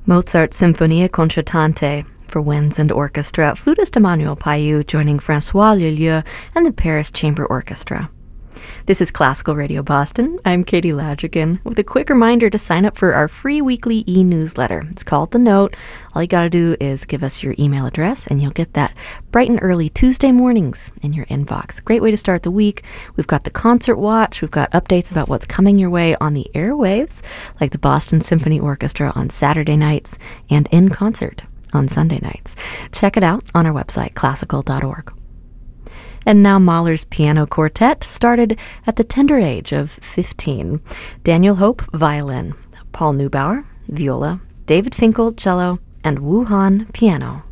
Mozart's Sinfonia Concertante for winds and orchestra, flutist Emmanuel Payou joining Francois Leleux and the Paris Chamber Orchestra. This is Classical Radio Boston. I'm Katie Ladrigan with a quick reminder to sign up for our free weekly e-newsletter. It's called The Note. All you got to do is give us your email address and you'll get that bright and early Tuesday mornings in your inbox. Great way to start the week. We've got the concert watch. We've got updates about what's coming your way on the airwaves, like the Boston Symphony Orchestra on Saturday nights and in concert on Sunday nights. Check it out on our website, classical.org. And now Mahler's Piano Quartet started at the tender age of 15. Daniel Hope, violin. Paul Neubauer, viola. David Finkel, cello. And Wu Han, piano.